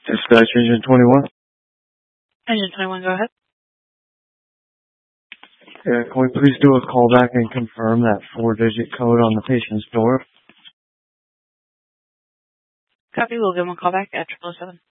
Dispatch Engine 21. Engine 21, go ahead. Yeah, can we please do a callback and confirm that 4-digit code on the patient's door? Copy. We'll give them a call back at 777.